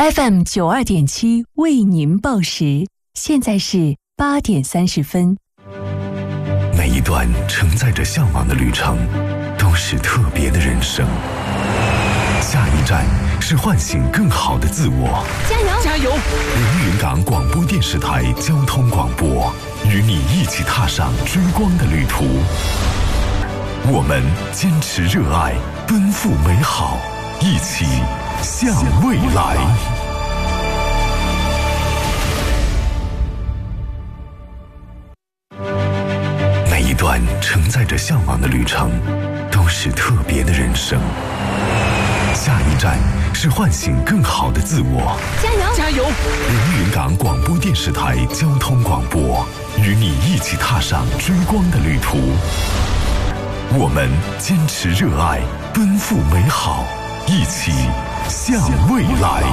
FM92.7为您报时，现在是8点30分。 每一段承载着向往的旅程，都是特别的人生。下一站是唤醒更好的自我。 加油！ 加油！ 凌云港广播电视台交通广播，与你一起踏上追光的旅途。我们坚持热爱，奔赴美好，一起向未来。每一段承载着向往的旅程，都是特别的人生。下一站是唤醒更好的自我。 加油！ 加油！ 凌云港广播电视台交通广播，与你一起踏上追光的旅途。我们坚持热爱，奔赴美好，一起向未来。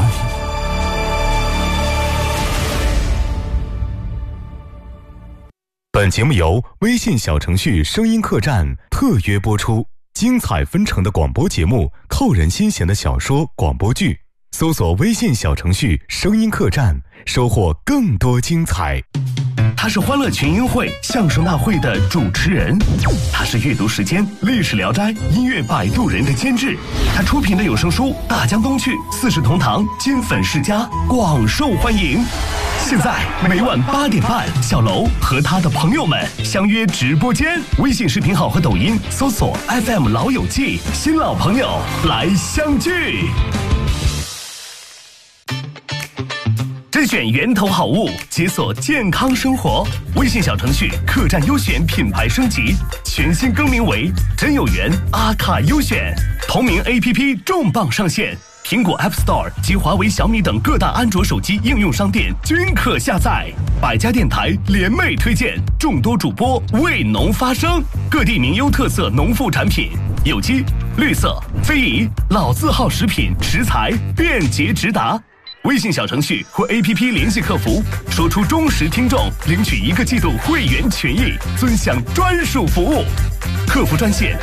本节目由微信小程序声音客栈特约播出，精彩纷呈的广播节目，扣人心弦的小说广播剧，搜索微信小程序声音客栈，收获更多精彩。 他是欢乐群英会相声大会的主持人，他是阅读时间历史聊斋音乐摆渡人的监制，他出品的有声书《大江东去》四世同堂金粉世家广受欢迎。现在每晚8点半，小楼和他的朋友们相约直播间，微信视频号和抖音搜索 FM 老友记，新老朋友来相聚。甄选源头好物，解锁健康生活。微信小程序客栈优选品牌升级，全新更名为真有缘阿卡优选。同名 APP 重磅上线，苹果 App Store 及华为、小米等各大安卓手机应用商店均可下载。百家电台联袂推荐，众多主播为农发声，各地名优特色农副产品，有机、绿色、非遗、老字号食品食材便捷直达。微信小程序或 APP 联系客服，说出忠实听众，领取1个季度会员权益，尊享专属服务。客服专线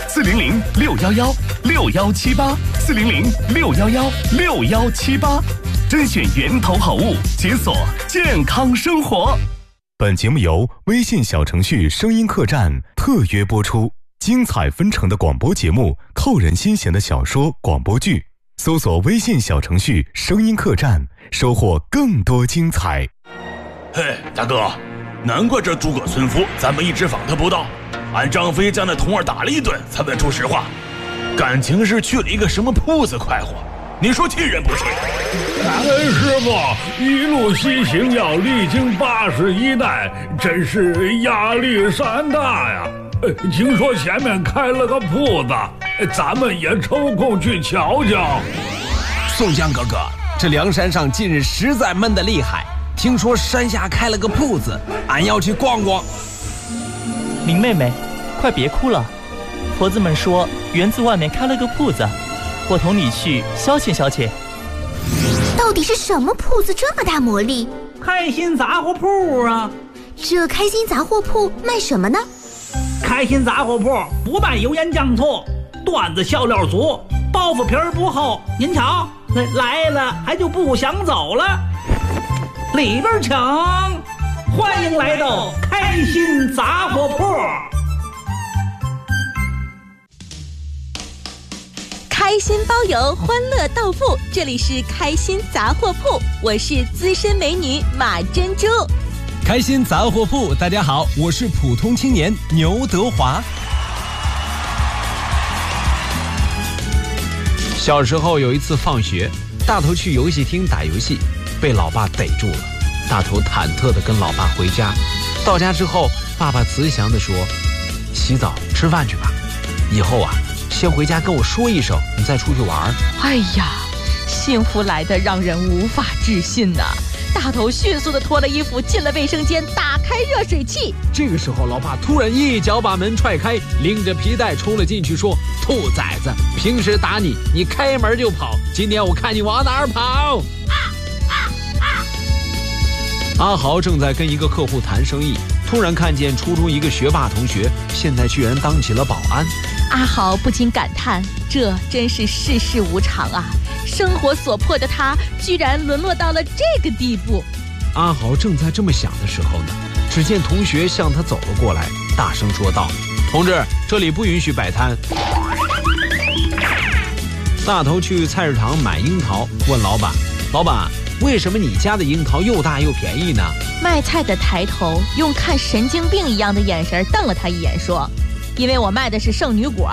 400-611-6178，400-611-6178，甄选源头好物，解锁健康生活。 本节目由微信小程序声音客栈特约播出，精彩纷呈的广播节目，扣人心弦的小说广播剧，搜索微信小程序声音客栈，收获更多精彩。 嘿，大哥，难怪这诸葛村夫咱们一直访他不到，俺张飞将那童儿打了一顿才问出实话，感情是去了一个什么铺子快活，你说气人不气？ 感恩师傅，一路西行要历经81难，真是压力山大呀。听说前面开了个铺子，咱们也抽空去瞧瞧。 宋江哥哥，这梁山上近日实在闷得厉害，听说山下开了个铺子，俺要去逛逛。 林妹妹，快别哭了，婆子们说园子外面开了个铺子，我同你去消遣消遣。 到底是什么铺子这么大魔力？ 开心杂货铺啊！ 这开心杂货铺卖什么呢？ 开心杂货铺不卖油盐酱醋，段子笑料足，包袱皮儿不厚。您瞧，来了还就不想走了。里边请，欢迎来到开心杂货铺。 开心包邮，欢乐到付，这里是开心杂货铺，我是资深美女马珍珠。 开心杂货铺，大家好，我是普通青年牛德华。小时候有一次放学，大头去游戏厅打游戏，被老爸逮住了。大头忐忑地跟老爸回家，到家之后，爸爸慈祥地说：“洗澡吃饭去吧，以后啊，先回家跟我说一声，你再出去玩。” 哎呀，幸福来得让人无法置信呐！大头迅速地脱了衣服，进了卫生间，打开热水器。 这个时候，老爸突然一脚把门踹开，拎着皮带冲了进去，说：“兔崽子，平时打你，你开门就跑，今天我看你往哪儿跑！”阿豪正在跟一个客户谈生意， 突然看见初中一个学霸同学，现在居然当起了保安。 阿豪不禁感叹，这真是世事无常啊！生活所迫的他，居然沦落到了这个地步。 阿豪正在这么想的时候呢，只见同学向他走了过来，大声说道：“同志，这里不允许摆摊。”大头去菜市场买樱桃，问老板：“老板，为什么你家的樱桃又大又便宜呢？” 卖菜的抬头用看神经病一样的眼神瞪了他一眼，说：“因为我卖的是圣女果。”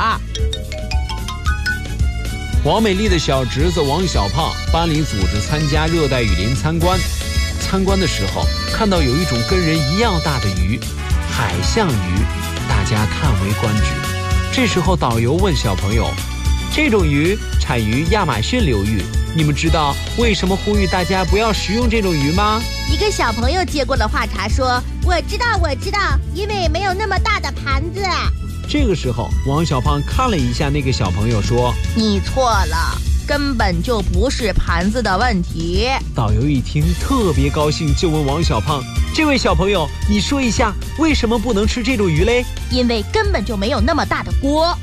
王美丽的小侄子王小胖班里组织参加热带雨林参观。参观的时候，看到有一种跟人一样大的鱼，海象鱼，大家叹为观止。这时候导游问小朋友：“这种鱼产于亚马逊流域，你们知道为什么呼吁大家不要食用这种鱼吗？” 一个小朋友接过了话茬说：“我知道，因为没有那么大的盘子。” 这个时候，王小胖看了一下那个小朋友，说：“ 你错了，根本就不是盘子的问题。” 导游一听特别高兴，就问王小胖：“这位小朋友，你说一下为什么不能吃这种鱼嘞？” 因为根本就没有那么大的锅。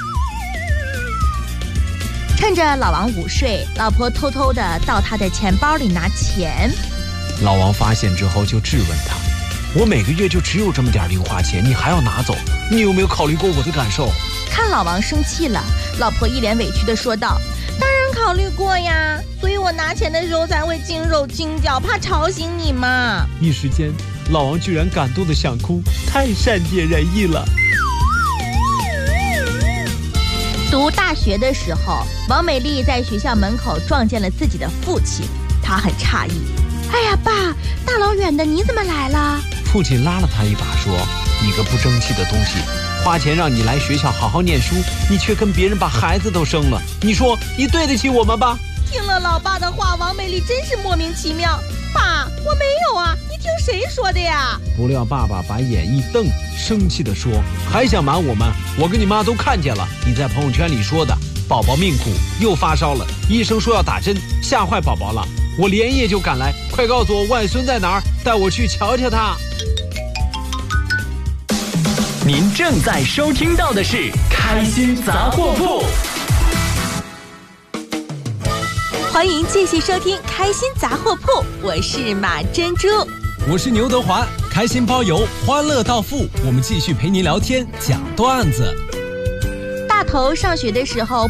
趁着老王午睡，老婆偷偷的到他的钱包里拿钱。 老王发现之后就质问他：“我每个月就只有这么点零花钱，你还要拿走？你有没有考虑过我的感受？” 看老王生气了，老婆一脸委屈的说道：“当然考虑过呀，所以我拿钱的时候才会轻手轻脚，怕吵醒你嘛。” 一时间，老王居然感动的想哭，太善解人意了。 读大学的时候，王美丽在学校门口撞见了自己的父亲，她很诧异：“哎呀，爸，大老远的你怎么来了？” 父亲拉了他一把，说：“你个不争气的东西，花钱让你来学校好好念书，你却跟别人把孩子都生了，你说你对得起我们吧？” 听了老爸的话，王美丽真是莫名其妙。爸，我没有啊，你听谁说的呀？ 不料爸爸把眼一瞪，生气地说：“还想瞒我们？我跟你妈都看见了，你在朋友圈里说的，宝宝命苦，又发烧了，医生说要打针，吓坏宝宝了。我连夜就赶来，快告诉我外孙在哪儿，带我去瞧瞧他。” 您正在收听到的是开心杂货铺。 欢迎继续收听开心杂货铺，我是马珍珠， 我是牛德华，开心包邮，欢乐到付，我们继续陪您聊天讲段子。 大头上学的时候